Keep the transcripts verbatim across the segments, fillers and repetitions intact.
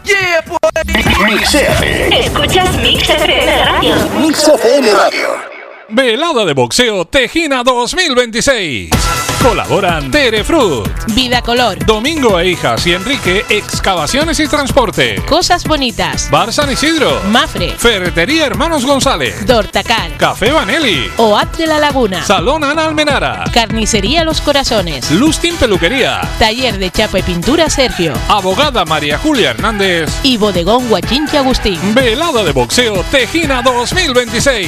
Yeah, boy. Mix F M. Escuchas Mix F M Radio. Mix F M Radio. Velada de boxeo Tejina dos mil veintiséis. Colaboran Terefruit, Vida Color, Domingo e Hijas y Enrique Excavaciones y Transporte, Cosas Bonitas, Bar San Isidro, Mafre, Ferretería Hermanos González, Dortacal, Café Vanelli, Oat de la Laguna, Salón Ana Almenara, Carnicería Los Corazones, Lustin Peluquería, Taller de Chapa y Pintura Sergio, Abogada María Julia Hernández y Bodegón Guachinche Agustín. Velada de boxeo Tejina dos mil veintiséis.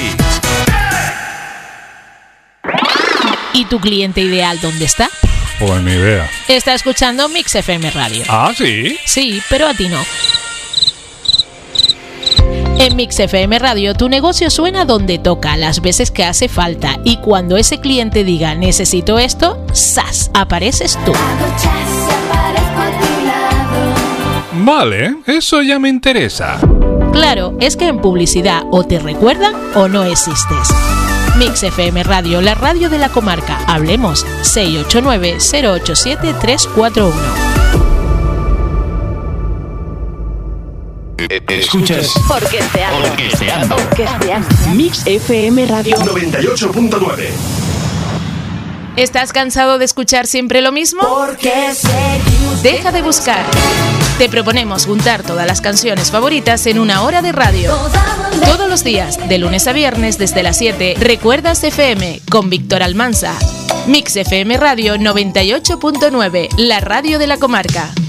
¿Y tu cliente ideal dónde está? Pues ni idea. Está escuchando Mix F M Radio. Ah, ¿sí? Sí, pero a ti no. En Mix F M Radio tu negocio suena donde toca, las veces que hace falta, y cuando ese cliente diga necesito esto, ¡zas!, apareces tú. Vale, eso ya me interesa. Claro, es que en publicidad o te recuerdan o no existes. Mix F M Radio, la radio de la comarca. Hablemos. seis ocho nueve, cero ocho siete, tres cuatro uno. Escuchas Orquesteando. Orquesteando. Orquesteando. Mix F M Radio noventa y ocho punto nueve. ¿Estás cansado de escuchar siempre lo mismo? Porque seguimos. Deja de buscar. Te proponemos juntar todas las canciones favoritas en una hora de radio. Todos los días, de lunes a viernes, desde las siete, Recuerdas F M, con Víctor Almanza. Mix F M Radio noventa y ocho punto nueve, la radio de la comarca.